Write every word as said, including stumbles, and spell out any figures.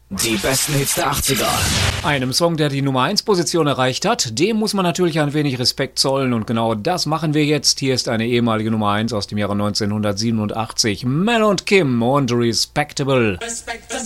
Die besten Hits der achtziger. Einem Song, der die Nummer eins Position erreicht hat, dem muss man natürlich ein wenig Respekt zollen und genau das machen wir jetzt. Hier ist eine ehemalige Nummer eins aus dem Jahre neunzehnhundertsiebenundachtzig. Mel und Kim und Respectable. Respect the